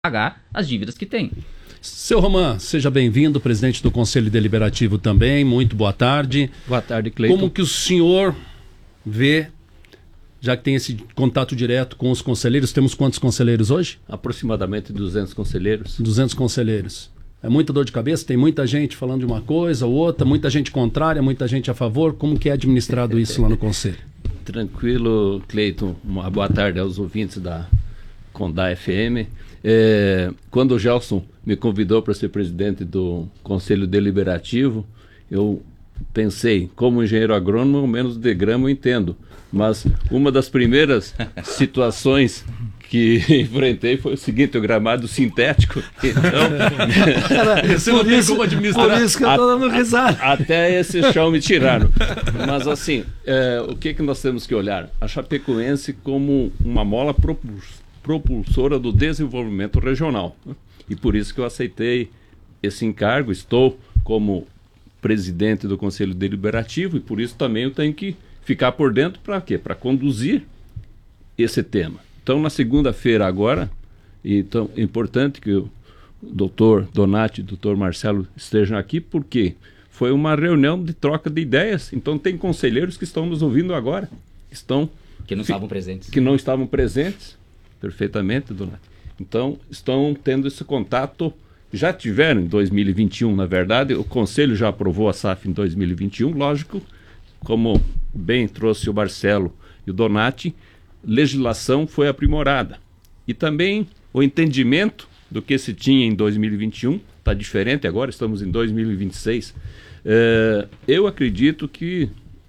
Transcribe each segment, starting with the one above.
pagar as dívidas que tem. Seu Román, seja bem-vindo, presidente do Conselho Deliberativo também, muito boa tarde. Boa tarde, Cleiton. Como que o senhor vê, já que tem esse contato direto com os conselheiros, temos quantos conselheiros hoje? Aproximadamente 200 conselheiros. 200 conselheiros. É muita dor de cabeça? Tem muita gente falando de uma coisa ou outra, muita gente contrária, muita gente a favor. Como que é administrado isso lá no Conselho? Tranquilo, Cleiton. Uma boa tarde aos ouvintes da Condá FM. Quando o Gelson me convidou para ser presidente do Conselho Deliberativo, eu pensei, como engenheiro agrônomo, ao menos de grama eu entendo. Mas uma das primeiras situações que enfrentei foi o seguinte: o gramado sintético. Então, você não tem como administrar. Por isso que eu estou dando risada. Até esse chão me tiraram. Mas assim, o que nós temos que olhar? A Chapecoense como uma mola propulsora do desenvolvimento regional. E por isso que eu aceitei esse encargo, estou como presidente do Conselho Deliberativo, e por isso também eu tenho que ficar por dentro para quê? Para conduzir esse tema. Então, na segunda-feira agora, então, é importante que o doutor Donati e o doutor Marcelo estejam aqui, porque foi uma reunião de troca de ideias. Então, tem conselheiros que estão nos ouvindo agora, que não estavam presentes. Que não estavam presentes, perfeitamente, Donati. Então, estão tendo esse contato. Já tiveram em 2021, na verdade, o Conselho já aprovou a SAF em 2021, lógico, como bem trouxe o Marcelo e o Donati, legislação foi aprimorada. E também o entendimento do que se tinha em 2021 está diferente agora, estamos em 2026. Eu acredito que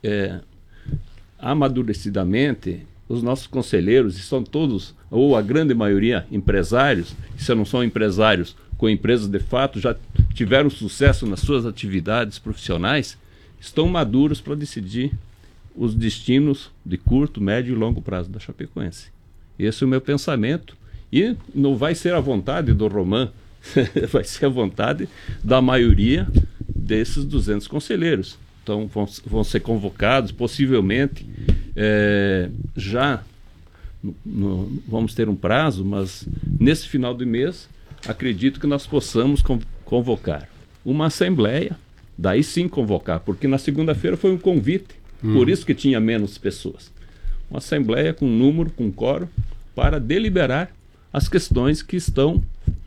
amadurecidamente os nossos conselheiros, e são todos, ou a grande maioria, empresários, e se não são empresários com empresas de fato, já tiveram sucesso nas suas atividades profissionais, estão maduros para decidir os destinos de curto, médio e longo prazo da Chapecoense. Esse é o meu pensamento, e não vai ser a vontade do Román, vai ser a vontade da maioria desses 200 conselheiros. Então vão ser convocados, possivelmente, vamos ter um prazo, mas nesse final do mês, acredito que nós possamos convocar uma assembleia, daí sim convocar, porque na segunda-feira foi um convite, por isso que tinha menos pessoas. Uma assembleia com número, com quórum, para deliberar as questões que estão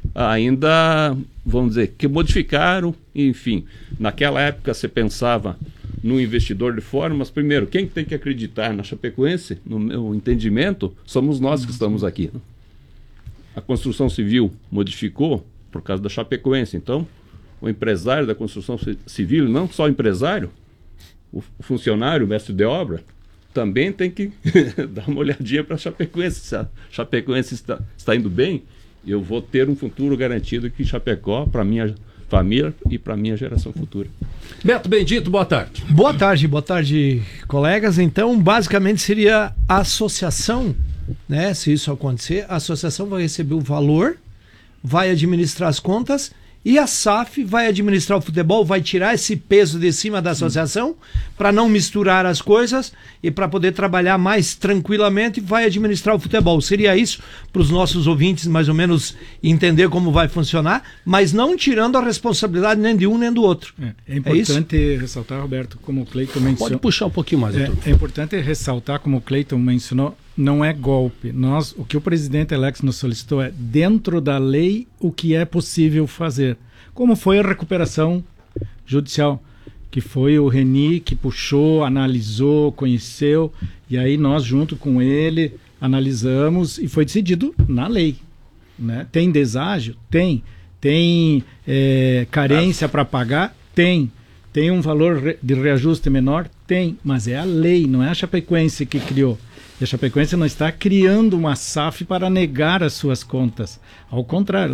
ainda, vamos dizer, que modificaram, enfim. Naquela época você pensava no investidor de fora, mas primeiro, quem tem que acreditar na Chapecoense, no meu entendimento, somos nós que estamos aqui. A construção civil modificou por causa da Chapecoense, então o empresário da construção civil, não só o empresário, o funcionário, o mestre de obra, também tem que dar uma olhadinha para a Chapecoense. Se a Chapecoense está indo bem, eu vou ter um futuro garantido aqui em Chapecó, para a minha família e para a minha geração futura. Beto Bendito, boa tarde. Boa tarde, colegas. Então, basicamente seria a associação, né? Se isso acontecer, a associação vai receber o valor, vai administrar as contas, e a SAF vai administrar o futebol, vai tirar esse peso de cima da associação para não misturar as coisas e para poder trabalhar mais tranquilamente, vai administrar o futebol. Seria isso para os nossos ouvintes mais ou menos entender como vai funcionar, mas não tirando a responsabilidade nem de um nem do outro. É importante ressaltar, Roberto, como o Cleiton mencionou... Pode puxar um pouquinho mais, doutor. É importante ressaltar, como o Cleiton mencionou, não é golpe. O que o presidente Alex nos solicitou é, dentro da lei, o que é possível fazer. Como foi a recuperação judicial, que foi o Reni que puxou, analisou, conheceu, e aí nós, junto com ele, analisamos e foi decidido na lei. Né? Tem deságio? Tem. Tem carência para pagar? Tem. Tem um valor de reajuste menor? Tem. Mas é a lei, não é a Chapecoense que criou. E a Chapecoense não está criando uma SAF para negar as suas contas. Ao contrário,